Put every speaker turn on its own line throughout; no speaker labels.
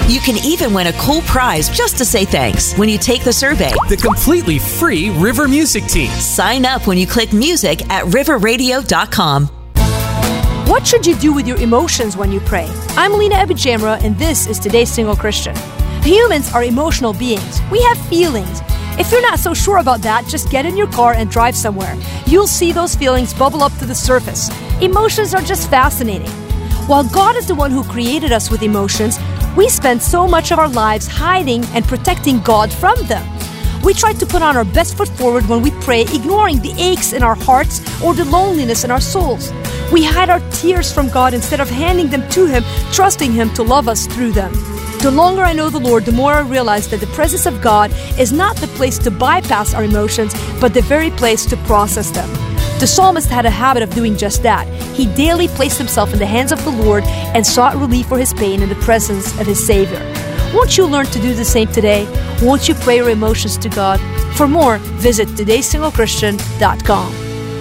You can even win a cool prize just to say thanks when you take the survey.
The completely free River Music Team.
Sign up when you click music at riverradio.com.
What should you do with your emotions when you pray? I'm Lena Abijamra, and this is Today's Single Christian. Humans are emotional beings. We have feelings. If you're not so sure about that, just get in your car and drive somewhere. You'll see those feelings bubble up to the surface. Emotions are just fascinating. While God is the one who created us with emotions, we spend so much of our lives hiding and protecting God from them. We try to put on our best foot forward when we pray, ignoring the aches in our hearts or the loneliness in our souls. We hide our tears from God instead of handing them to Him, trusting Him to love us through them. The longer I know the Lord, the more I realize that the presence of God is not the place to bypass our emotions, but the very place to process them. The psalmist had a habit of doing just that. He daily placed himself in the hands of the Lord and sought relief for his pain in the presence of his Savior. Won't you learn to do the same today? Won't you pray your emotions to God? For more, visit todaysinglechristian.com.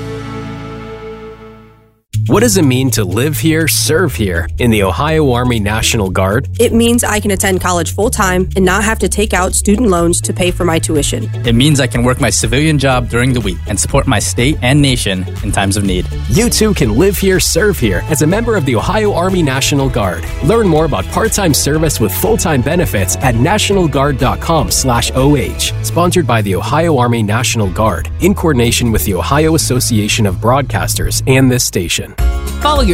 What does it mean to live here, serve here in the Ohio Army National Guard?
It means I can attend college full-time and not have to take out student loans to pay for my tuition.
It means I can work my civilian job during the week and support my state and nation in times of need.
You too can live here, serve here as a member of the Ohio Army National Guard. Learn more about part-time service with full-time benefits at nationalguard.com/OH. Sponsored by the Ohio Army National Guard in coordination with the Ohio Association of Broadcasters and this station. Follow your